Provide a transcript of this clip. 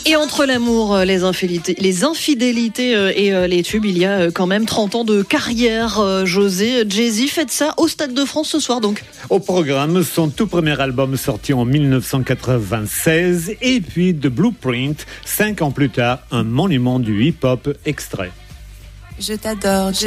Et entre l'amour, les infidélités et les tubes, il y a quand même 30 ans de carrière. José, Jay-Z fête ça au Stade de France ce soir donc. Au programme, son tout premier album sorti en 1996 et puis The Blueprint, 5 ans plus tard, un monument du hip-hop extrait. Je t'adore.